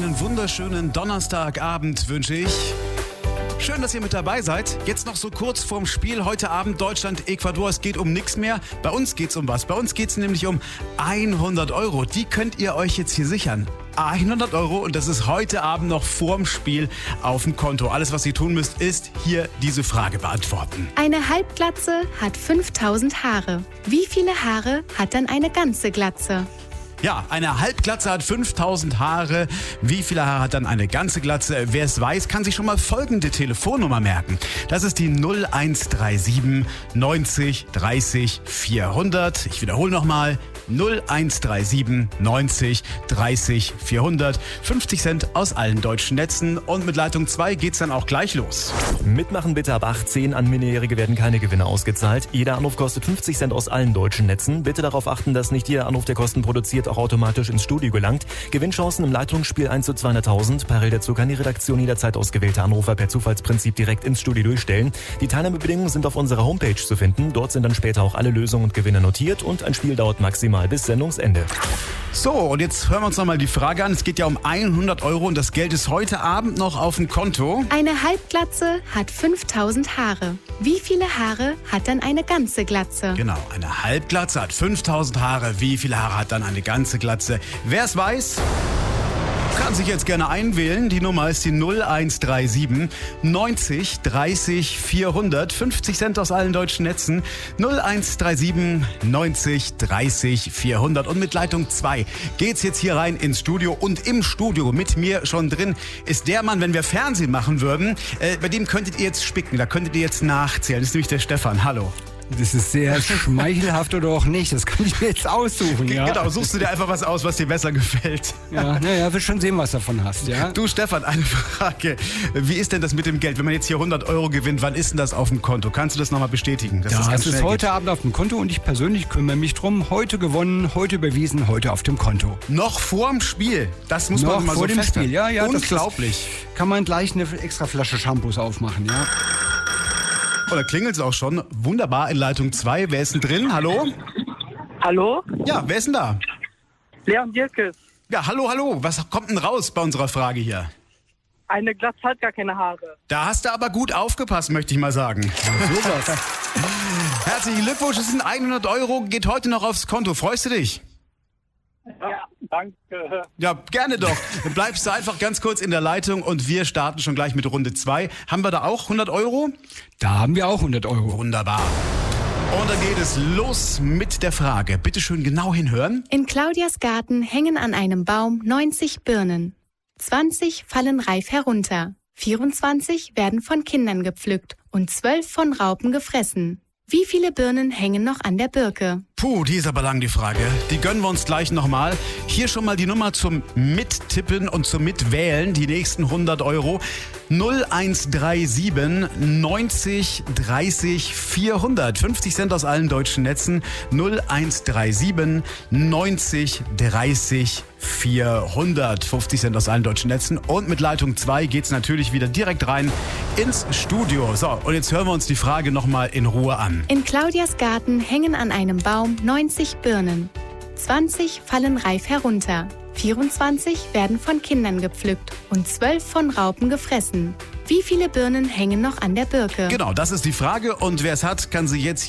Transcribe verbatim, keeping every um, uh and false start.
Einen wunderschönen Donnerstagabend wünsche ich. Schön, dass ihr mit dabei seid. Jetzt noch so kurz vorm Spiel. Heute Abend Deutschland, Ecuador. Es geht um nichts mehr. Bei uns geht's um was? Bei uns geht's nämlich um hundert Euro. Die könnt ihr euch jetzt hier sichern. hundert Euro und das ist heute Abend noch vorm Spiel auf dem Konto. Alles, was ihr tun müsst, ist hier diese Frage beantworten. Eine Halbglatze hat fünftausend Haare. Wie viele Haare hat dann eine ganze Glatze? Ja, eine Halbglatze hat fünftausend Haare. Wie viele Haare hat dann eine ganze Glatze? Wer es weiß, kann sich schon mal folgende Telefonnummer merken. Das ist die null eins drei sieben neunzig dreißig vierhundert. Ich wiederhole nochmal. null eins drei sieben neunzig dreißig vierhundert. fünfzig Cent aus allen deutschen Netzen. Und mit Leitung zwei geht's dann auch gleich los. Mitmachen bitte ab achtzehn. An Minderjährige werden keine Gewinne ausgezahlt. Jeder Anruf kostet fünfzig Cent aus allen deutschen Netzen. Bitte darauf achten, dass nicht jeder Anruf, der Kosten produziert, auch automatisch ins Studio gelangt. Gewinnchancen im Leitungsspiel eins zu zweihunderttausend. Parallel dazu kann die Redaktion jederzeit ausgewählte Anrufer per Zufallsprinzip direkt ins Studio durchstellen. Die Teilnahmebedingungen sind auf unserer Homepage zu finden. Dort sind dann später auch alle Lösungen und Gewinne notiert und ein Spiel dauert maximal bis Sendungsende. So, und jetzt hören wir uns nochmal die Frage an. Es geht ja um hundert Euro und das Geld ist heute Abend noch auf dem Konto. Eine Halbglatze hat fünftausend Haare. Wie viele Haare hat dann eine ganze Glatze? Genau, eine Halbglatze hat fünftausend Haare. Wie viele Haare hat dann eine ganze Glatze? Wer es weiß, kann sich jetzt gerne einwählen. Die Nummer ist die null eins drei sieben neunzig dreißig vierhundert. fünfzig Cent aus allen deutschen Netzen. null eins drei sieben neunzig dreißig vierhundert. Und mit Leitung zwei geht's jetzt hier rein ins Studio. Und im Studio mit mir schon drin ist der Mann, wenn wir Fernsehen machen würden, äh, bei dem könntet ihr jetzt spicken. Da könntet ihr jetzt nachzählen. Das ist nämlich der Stefan. Hallo. Das ist sehr schmeichelhaft oder auch nicht. Das kann ich mir jetzt aussuchen. Ja? Genau, suchst du dir einfach was aus, was dir besser gefällt. Ja, naja, wirst schon sehen, was du davon hast. Ja? Du Stefan, eine Frage. Wie ist denn das mit dem Geld? Wenn man jetzt hier hundert Euro gewinnt, wann ist denn das auf dem Konto? Kannst du das nochmal bestätigen? Dass ja, das ganz es ist schnell heute geht? Abend auf dem Konto und ich persönlich kümmere mich drum. Heute gewonnen, heute überwiesen, heute auf dem Konto. Noch vorm Spiel. Das muss Noch man mal vor so dem festhalten. Spiel. Ja, ja, unglaublich. Das kann man gleich eine extra Flasche Shampoos aufmachen. Ja. Oh, da klingelt es auch schon. Wunderbar in Leitung zwei. Wer ist denn drin? Hallo? Hallo? Ja, wer ist denn da? Leon Dirkes. Ja, hallo, hallo. Was kommt denn raus bei unserer Frage hier? Eine Glatze hat gar keine Haare. Da hast du aber gut aufgepasst, möchte ich mal sagen. Sowas. Herzlichen Glückwunsch, es sind hundert Euro, geht heute noch aufs Konto. Freust du dich? Ja, danke. Ja, gerne doch. Dann bleibst du einfach ganz kurz in der Leitung und wir starten schon gleich mit Runde zwei. Haben wir da auch hundert Euro? Da haben wir auch hundert Euro. Wunderbar. Und dann geht es los mit der Frage. Bitte schön genau hinhören. In Claudias Garten hängen an einem Baum neunzig Birnen. zwanzig fallen reif herunter. vierundzwanzig werden von Kindern gepflückt und zwölf von Raupen gefressen. Wie viele Birnen hängen noch an der Birke? Puh, die ist aber lang, die Frage. Die gönnen wir uns gleich nochmal. Hier schon mal die Nummer zum Mittippen und zum Mitwählen. Die nächsten hundert Euro. null eins drei sieben neunzig dreißig vierhundert. fünfzig Cent aus allen deutschen Netzen. null eins drei sieben neunzig dreißig vierhundert. fünfzig Cent aus allen deutschen Netzen. Und mit Leitung zwei geht's natürlich wieder direkt rein ins Studio. So, und jetzt hören wir uns die Frage nochmal in Ruhe an. In Claudias Garten hängen an einem Baum neunzig Birnen. zwanzig fallen reif herunter. vierundzwanzig werden von Kindern gepflückt und zwölf von Raupen gefressen. Wie viele Birnen hängen noch an der Birke? Genau, das ist die Frage. Und wer es hat, kann sie jetzt